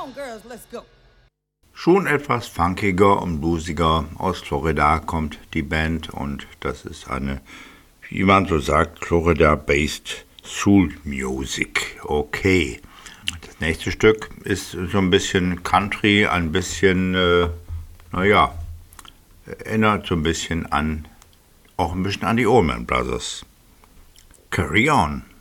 Schon etwas funkiger und bluesiger. Aus Florida kommt die Band und das ist eine, wie man so sagt, Florida-based Soul Music. Okay. Das nächste Stück ist so ein bisschen Country, ein bisschen, erinnert so ein bisschen an, auch ein bisschen an die Allman Brothers. Carry On.